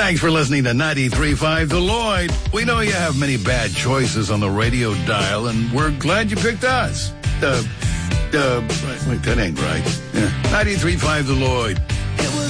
Thanks for listening to 93.5 The Lloyd. We know you have many bad choices on the radio dial, and we're glad you picked us. Wait, that ain't right. Yeah. 93.5 The Lloyd.